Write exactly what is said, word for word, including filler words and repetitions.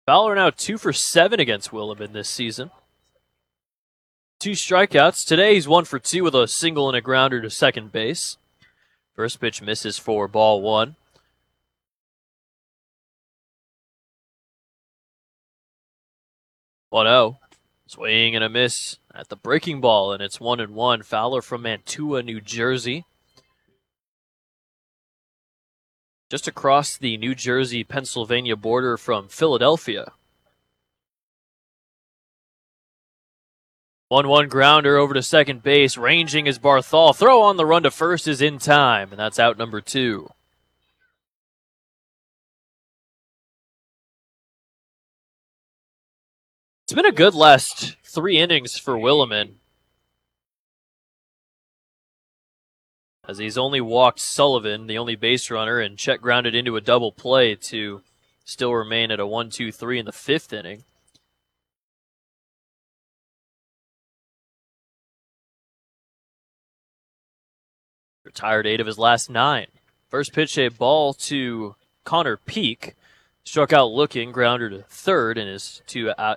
Fowler now two for seven against Williman this season. Two strikeouts. Today he's one for two with a single and a grounder to second base. First pitch misses for ball one. one oh. Swing and a miss at the breaking ball, and it's one and one. Fowler from Mantua, New Jersey. Just across the New Jersey-Pennsylvania border from Philadelphia. one one grounder over to second base. Ranging is Barthol. Throw on the run to first is in time, and that's out number two. It's been a good last three innings for Williman, as he's only walked Sullivan, the only base runner, and Chet grounded into a double play to still remain at a one two three in the fifth inning. Retired eight of his last nine. First pitch, a ball to Connor Peak. Struck out looking, grounder to third, and his two out,